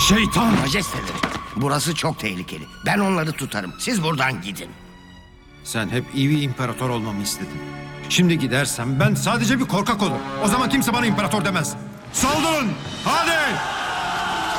Şeytan! Majesteleri, burası çok tehlikeli. Ben onları tutarım. Siz buradan gidin. Sen hep iyi bir imparator olmamı istedin. Şimdi gidersem ben sadece bir korkak olurum. O zaman kimse bana imparator demez. Saldırın! Hadi!